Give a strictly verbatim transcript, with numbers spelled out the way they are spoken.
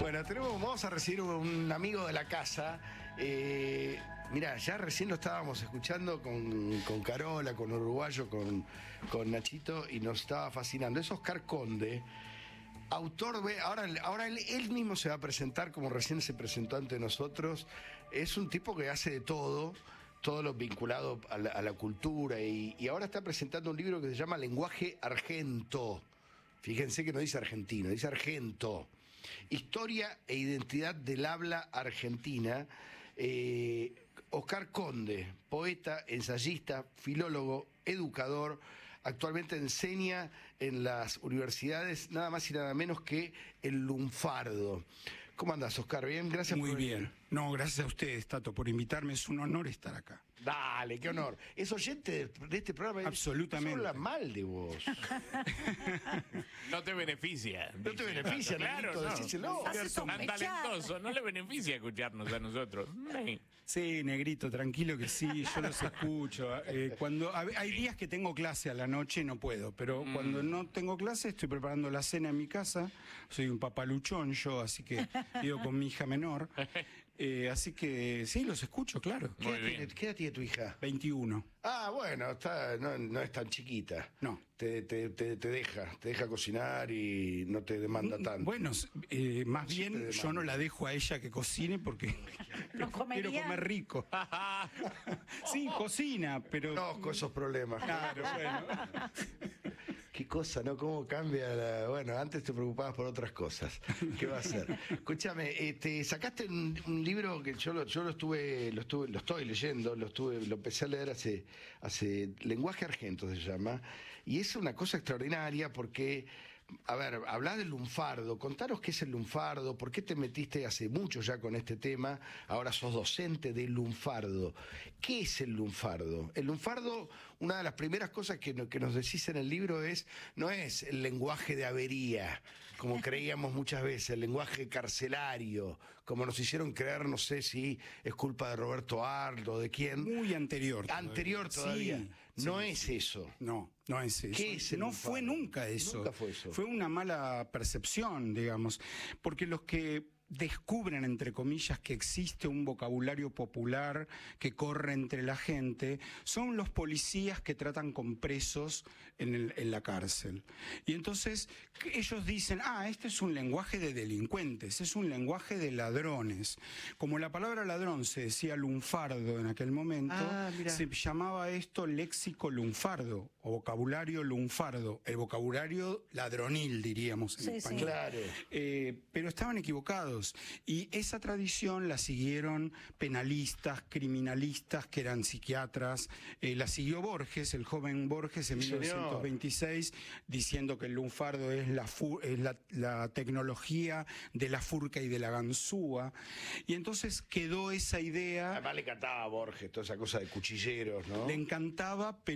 Bueno, tenemos, vamos a recibir un amigo de la casa. Eh, mirá, ya recién lo estábamos escuchando con, con Carola, con Uruguayo, con, con Nachito, y nos estaba fascinando. Es Oscar Conde, autor de... Ahora, ahora él, él mismo se va a presentar como recién se presentó ante nosotros. Es un tipo que hace de todo, todo lo vinculado a la, a la cultura, y, y ahora está presentando un libro que se llama Lenguaje Argento. Fíjense que no dice argentino, dice argento. Historia e identidad del habla argentina. Eh, Oscar Conde, poeta, ensayista, filólogo, educador, actualmente enseña en las universidades nada más y nada menos que el lunfardo. ¿Cómo andás, Oscar? ¿Bien? Gracias Muy por venir. bien. No, gracias a ustedes, Tato, por invitarme. Es un honor estar acá. Dale, qué honor. Es oyente de, de este programa. Absolutamente. Habla mal de vos. No te beneficia. No te beneficia, claro, Negrito, no. decíselo. Hace Tan sospechar. talentoso, no le beneficia escucharnos a nosotros. Sí. Sí, Negrito, tranquilo que sí, yo los escucho. Eh, cuando a- hay días que tengo clase a la noche y no puedo, pero Mm. cuando no tengo clase estoy preparando la cena en mi casa. Soy un papaluchón yo, así que vivo con mi hija menor. Eh, así que sí, los escucho, claro. ¿Qué Muy edad bien. tiene, qué edad tiene tu hija? veintiuno. Ah, bueno, está, no, no es tan chiquita. No. Te, te, te, te deja, te deja cocinar y no te demanda tanto. Bueno, eh, más Sí te bien demanda. yo no la dejo a ella que cocine porque ¿No comería? quiero comer rico. Sí, cocina, pero... Conozco esos problemas. Claro, bueno. Qué cosa, ¿no? ¿Cómo cambia la... Bueno, antes te preocupabas por otras cosas. ¿Qué va a hacer? Escúchame, eh, te sacaste un, un libro que yo lo, yo lo estuve, lo estuve, lo estoy leyendo, lo estuve, lo empecé a leer hace, hace Lenguaje Argento se llama, y es una cosa extraordinaria porque, a ver, hablás del lunfardo, contaros qué es el lunfardo, por qué te metiste hace mucho ya con este tema, ahora sos docente del lunfardo. ¿Qué es el lunfardo? El lunfardo, una de las primeras cosas que, no- que nos decís en el libro es, no es el lenguaje de avería, como creíamos muchas veces, el lenguaje carcelario, como nos hicieron creer, no sé si es culpa de Roberto Arlt o de quién. Muy anterior. todavía. Anterior todavía. Sí, no sí, es sí. eso. No, no es eso. ¿Qué es el no lunfardo? fue nunca eso. Nunca fue eso. Fue una mala percepción, digamos. Porque los que descubren, entre comillas, que existe un vocabulario popular que corre entre la gente, son los policías que tratan con presos en, el- en la cárcel. Y entonces que ellos dicen, ah, este es un lenguaje de delincuentes, es un lenguaje de ladrones. Como la palabra ladrón se decía lunfardo en aquel momento, Ah, mirá. se llamaba esto léxico lunfardo o vocabulario lunfardo, el vocabulario ladronil, diríamos en Sí, sí. español. Claro. Eh, pero estaban equivocados. Y esa tradición la siguieron penalistas, criminalistas, que eran psiquiatras. Eh, la siguió Borges, el joven Borges, en Sí, mil señor. novecientos veintiséis, diciendo que el lunfardo es, la, fu- es la, la tecnología de la furca y de la ganzúa. Y entonces quedó esa idea, Además le cantaba a Borges, toda esa cosa de cuchilleros, ¿no? le encantaba, pero